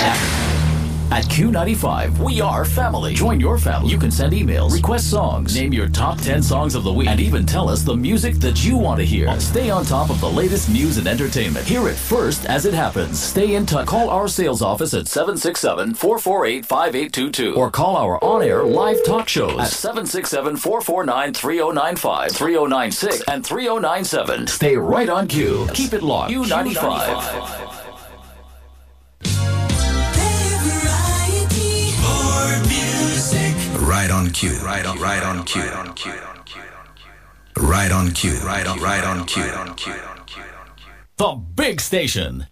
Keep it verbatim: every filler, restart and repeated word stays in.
At Q ninety-five, we are family. Join your family. You can send emails, request songs, name your top ten songs of the week, and even tell us the music that you want to hear. Stay on top of the latest news and entertainment. Hear it first as it happens. Stay in touch. Call our sales office at seven six seven, four four eight, five eight two two or call our on-air live talk shows at seven six seven, four four nine, three oh nine five, three oh nine six, and three oh nine seven. Stay right on Q. Keep it locked. Q ninety-five. Right on cue. Right on. Right on cue. Right on cue. Right on. Right on cue. The big station.